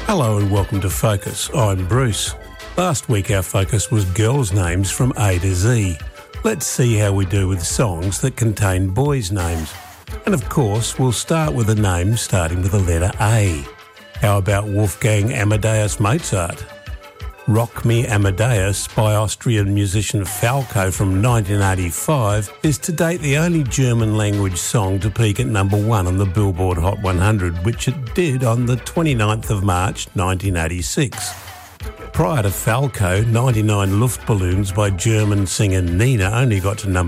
Hello and welcome to Focus. I'm Bruce. Last week our focus was girls' names from A to Z. Let's see how we do with songs that contain boys' names. And of course, we'll start with a name starting with the letter A. How about Wolfgang Amadeus Mozart? Rock Me Amadeus by Austrian musician Falco from 1985 is to date the only German-language song to peak at number 1 on the Billboard Hot 100, which it did on the 29th of March 1986. Prior to Falco, 99 Luftballons by German singer Nina only got to number